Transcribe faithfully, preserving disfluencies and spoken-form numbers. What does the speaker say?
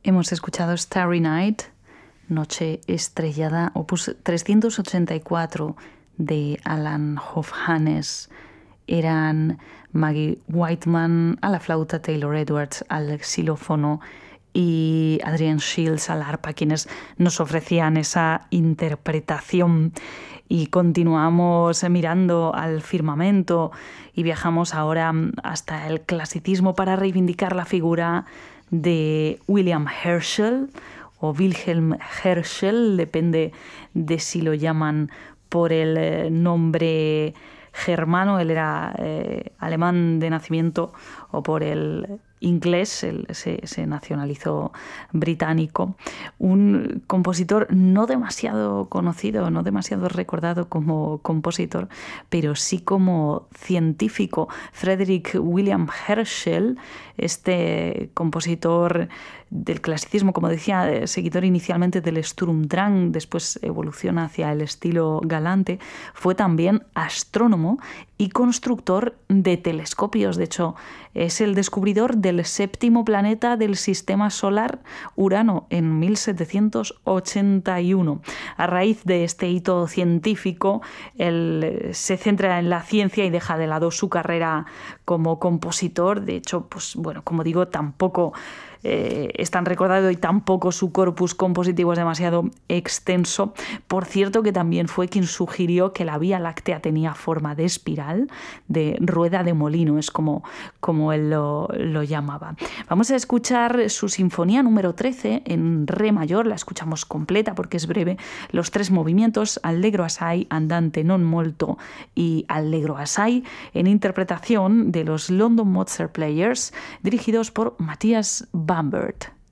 Hemos escuchado Starry Night, Noche Estrellada, opus trescientos ochenta y cuatro de Alan Hovhannes. Eran Maggie Whiteman a la flauta, Taylor Edwards al xilófono y Adrian Shields al arpa, quienes nos ofrecían esa interpretación. Y continuamos mirando al firmamento y viajamos ahora hasta el clasicismo para reivindicar la figura de William Herschel o Wilhelm Herschel, depende de si lo llaman por el nombre germano, él era eh, alemán de nacimiento, o por el inglés, él se, se nacionalizó británico. Un compositor no demasiado conocido, no demasiado recordado como compositor, pero sí como científico. Frederick William Herschel, este compositor del clasicismo, como decía, seguidor inicialmente del Sturmdrang, después evoluciona hacia el estilo galante, fue también astrónomo y constructor de telescopios. De hecho, es el descubridor del séptimo planeta del sistema solar, Urano, en mil setecientos ochenta y uno. A raíz de este hito científico, él se centra en la ciencia y deja de lado su carrera como compositor. De hecho, pues bueno, como digo, tampoco Eh, es tan recordado y tampoco su corpus compositivo es demasiado extenso. Por cierto, que también fue quien sugirió que la Vía Láctea tenía forma de espiral, de rueda de molino, es como, como él lo, lo llamaba. Vamos a escuchar su sinfonía número trece en re mayor, la escuchamos completa porque es breve, los tres movimientos, Allegro assai, Andante non molto y Allegro assai, en interpretación de los London Mozart Players, dirigidos por Matthias Bamberg.